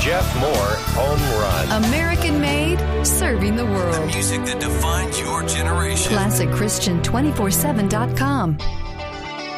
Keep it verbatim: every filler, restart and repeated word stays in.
Jeff Moore Home Run. American made, serving the world. The music that defines your generation. Classic Christian two forty-seven dot com.